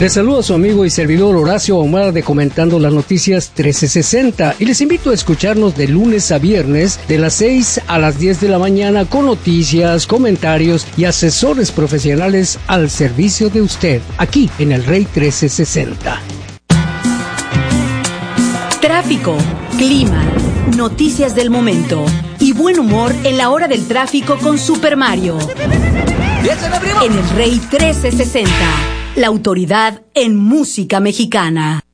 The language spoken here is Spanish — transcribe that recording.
Les saluda a su amigo y servidor Horacio Ahumada de Comentando las Noticias 1360 y les invito a escucharnos de lunes a viernes de las 6 a las 10 de la mañana con noticias, comentarios y asesores profesionales al servicio de usted, aquí en el Rey 1360. Tráfico, clima, noticias del momento y buen humor en la hora del tráfico con Super Mario. En el Rey 1360, la autoridad en música mexicana.